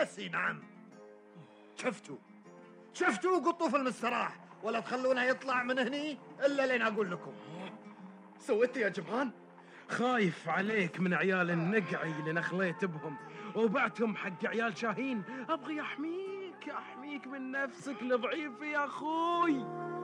بس نعم. شفتوا قطوا في المستراح، ولا تخلونه يطلع من هني إلا لين أقول لكم. سويت يا جبان؟ خايف عليك من عيال النقعي اللي نخليت بهم وبعتهم حق عيال شاهين. أبغي أحميك من نفسك الضعيف يا أخوي.